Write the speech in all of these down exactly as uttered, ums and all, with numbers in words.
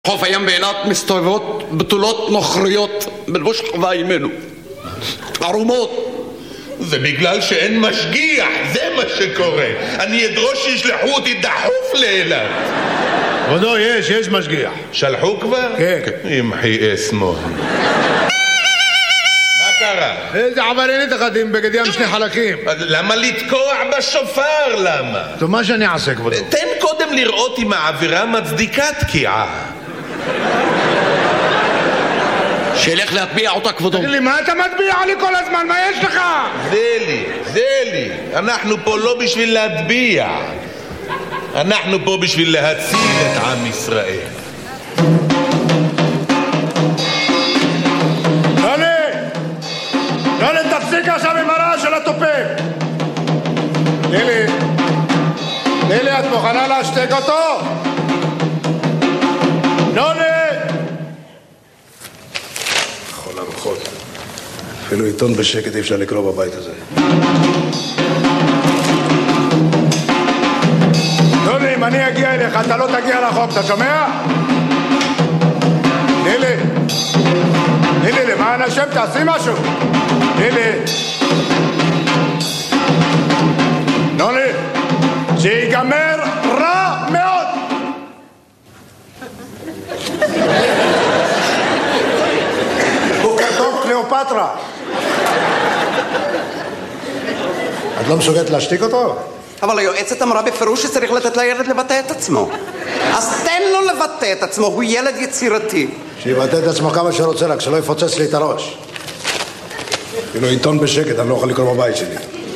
חוף הים באילת מסתובבות בתולות נוכריות בלבוש חווה ימנו ערומות. זה בגלל שאין משגיח, זה מה שקורה. אני אדרוש שישלחו אותי דחוף לאילת. כבודו, יש, יש משגיח. שלחו כבר? כן. ימחי אסמו. מה קרה? איזה עבריינית אחת עם בגד ים שני חלקים. למה לתקוע בשופר? למה? טוב, מה שאני אעשה, כבודו? תן קודם לראות אם העבירה מצדיקה תקיעה. שילך להטביע אותה, כבודו. תגיד לי, מה אתה מטביע לי כל הזמן? מה יש לך? זה לי, זה לי. אנחנו פה לא בשביל להטביע. אנחנו פה בשביל להציל את עם ישראל. יוני! יוני, תפסיק עכשיו עם הרעש של התופים! לילי! לילי, את מוכנה להשתק אותו? יוני! כל הרוחות. אפילו עיתון בשקט אי אפשר לקרוא בבית הזה. יוני, אם אני אגיע אליך, אתה לא תגיע רחוק, אתה שומע? לילי! לילי, למען השם, תעשי משהו! לילי! נוני! שיגמר רע מאוד! בוקר טוב, קליאופטרה! את לא מסוגלת להשתיק אותו? אבל היועצת אמרה בפירוש שצריך לתת לילד לבטא את עצמו. אז תן לו לבטא את עצמו, הוא ילד יצירתי. שיבטא את עצמו כמה שרוצה, רק שלא יפוצץ לי את הראש. כאילו עיתון בשקט, אני לא יכול לקרוא בבית שלי.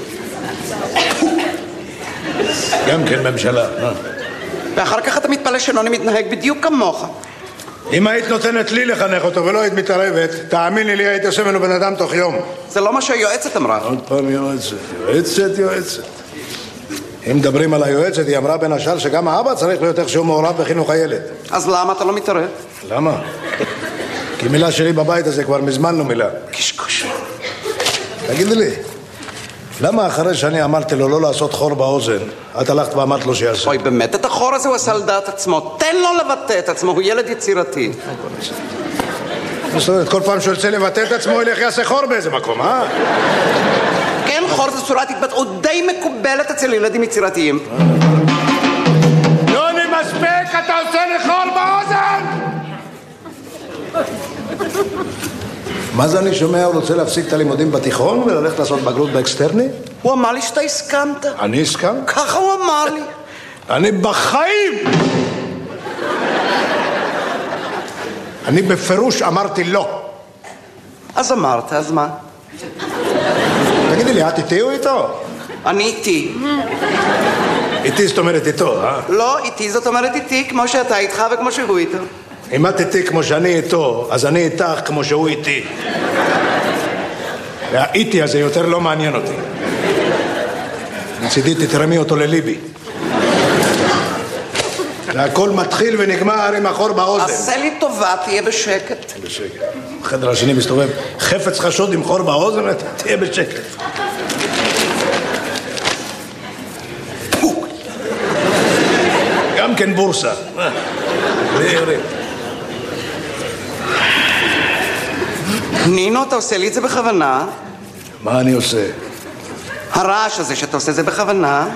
גם כן ממשלה. ואחר כך אתה מתפלא שנוני מתנהג בדיוק כמוך. אם היית נותנת לי לחנך אותו ולא היית מתערבת, תאמיני לי, היית עושה ממנו בן אדם תוך יום. זה לא מה שהיועצת אמרה. עוד פעם יועצת, יועצת, יועצת. אם מדברים על היועצת, היא אמרה בין השאר שגם האבא צריך להיות איכשהו מעורב בחינוך הילד. אז למה אתה לא מתערב? למה? כי מילה שלי בבית הזה כבר מזמן לא מילה. קשקוש. תגידי לי, למה אחרי שאני אמרתי לו לא לעשות חור באוזן, את הלכת ואמרת לו שיעשה? אוי, באמת, את החור הזה הוא עשה על דעת עצמו. תן לו לבטא את עצמו, הוא ילד יצירתי. זאת אומרת, כל פעם שהוא ירצה לבטא את עצמו, ילך יעשה חור באיזה מקום, אה? כן, חור זה צורת התבטאות די מקובלת אצל ילדים יצירתיים. יוני, מספיק, אתה עושה לי חור באוזן! מה זה אני שומע? הוא רוצה להפסיק את הלימודים בתיכון וללכת לעשות בגרות באקסטרני? הוא אמר לי שאתה הסכמת. אני הסכמת? ככה הוא אמר לי. אני בחיים! אני בפירוש אמרתי לא. אז אמרת, אז מה? תגידי לי, את איתי או איתו? אני איתי. איתי זאת אומרת איתו, אה? לא, איתי זאת אומרת איתי, כמו שאתה איתך וכמו שהוא איתו. אם את איתי כמו שאני איתו, אז אני איתך כמו שהוא איתי. והאיתי הזה יותר לא מעניין אותי. מצידי תתרמי אותו לליבי. והכל מתחיל ונגמר עם החור באוזן. עשה לי טובה, תהיה בשקט. בשקט. בחדר השני מסתובב חפץ חשוד עם חור באוזן, תהיה בשקט. גם כן בורסה. נינו, אתה עושה לי את זה בכוונה? מה אני עושה? הרעש הזה שאתה עושה זה בכוונה?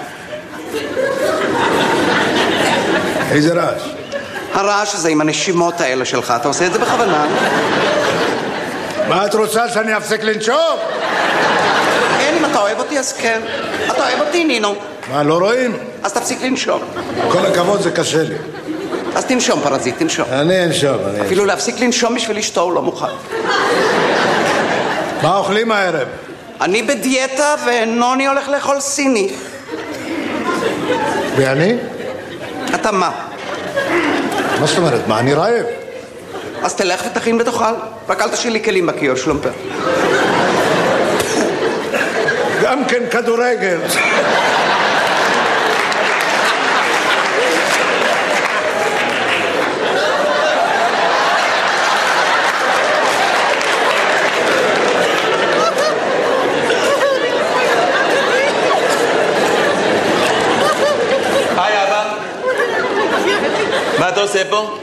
איזה רעש? הרעש הזה עם הנשימות האלה שלך, אתה עושה את זה בכוונה? מה את רוצה, שאני אפסיק לנשום? כן, אם אתה אוהב אותי אז כן. אתה אוהב אותי, נינו. מה, לא רואים? אז תפסיק לנשום. כל הכבוד, זה קשה לי. אז תנשום, פרזיט, תנשום. אני אנשום, אני אנשום. אפילו להפסיק לנשום בשביל אשתו הוא לא מוכן. מה אוכלים הערב? אני בדיאטה ונוני הולך לאכול סיני. ואני? אתה מה? מה זאת אומרת? מה, אני רעב? אז תלך ותכין ותאכל. רק אל תשאיר לי כלים בכיור, שלומפר. גם כן כדורגל. מה אתה עושה פה?